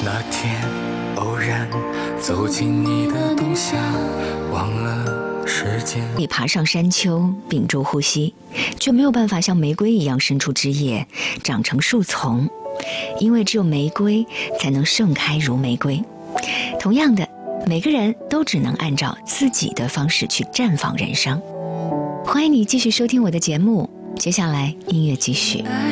那天偶然走进你的冬夏，忘了时间。 你爬上山丘，屏住呼吸，却没有办法像玫瑰一样伸出枝叶，长成树丛，因为只有玫瑰才能盛开如玫瑰。同样的，每个人都只能按照自己的方式去绽放人生。欢迎你继续收听我的节目，接下来音乐继续。